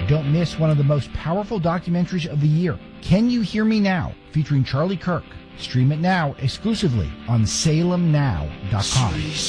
Don't miss one of the most powerful documentaries of the year, Can You Hear Me Now, featuring Charlie Kirk. Stream it now exclusively on SalemNow.com.